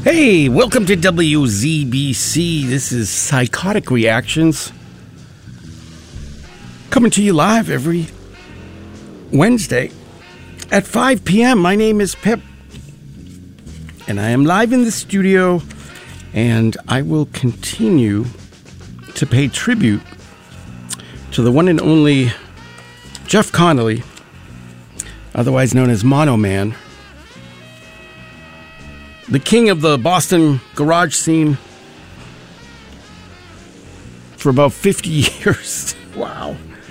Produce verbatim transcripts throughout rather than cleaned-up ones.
Hey, welcome to W Z B C. This is Psychotic Reactions. Coming to you live every Wednesday at five p.m. My name is Pip, and I am live in the studio, and I will continue to pay tribute to the one and only Jeff Connolly, otherwise known as Mono Man, the king of the Boston garage scene for about fifty years. Wow.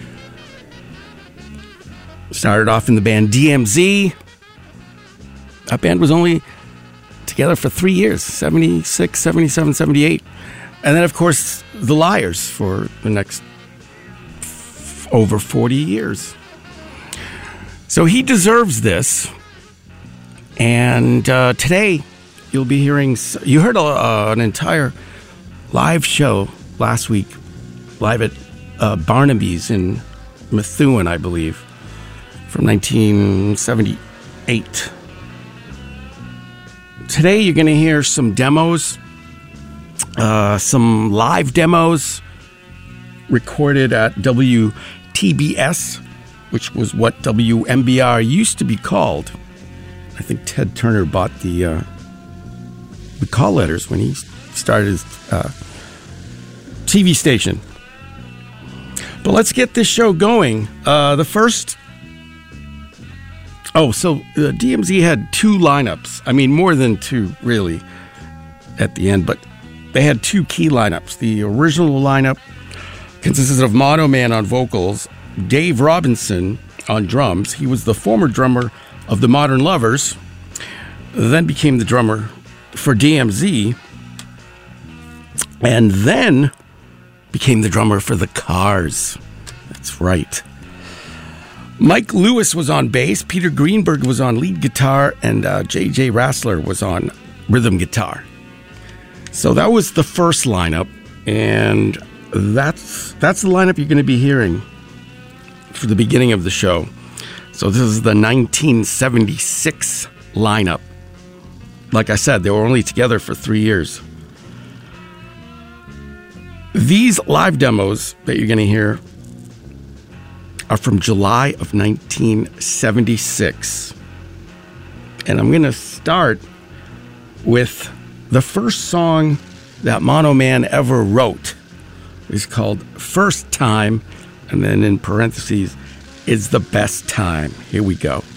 Started off in the band D M Z. That band was only together for three years, seventy-six, seventy-seven, seventy-eight. And then, of course, The Liars for the next f- over forty years. So he deserves this. And uh, today, you'll be hearing, you heard a, uh, an entire live show last week, live at uh, Barnaby's in Methuen, I believe, from nineteen seventy-eight. Today, you're going to hear some demos, uh, some live demos recorded at W T B S, which was what W M B R used to be called. I think Ted Turner bought the uh, the call letters when he started his uh, T V station. But let's get this show going. Uh, the first... Oh, so uh, D M Z had two lineups. I mean, more than two, really, at the end. But they had two key lineups. The original lineup consisted of Mono Man on vocals, Dave Robinson on drums. He was the former drummer of the Modern Lovers, then became the drummer for D M Z, and then became the drummer for the Cars. That's right. Mike Lewis was on bass, Peter Greenberg was on lead guitar, and uh, J J Rassler was on rhythm guitar. So that was the first lineup, and that's that's the lineup you're going to be hearing for the beginning of the show. So this is the nineteen seventy-six lineup. Like I said, they were only together for three years. These live demos that you're going to hear are from July of nineteen seventy-six. And I'm going to start with the first song that Mono Man ever wrote. It's called First Time, and then in parentheses, Is the Best Time. Here we go.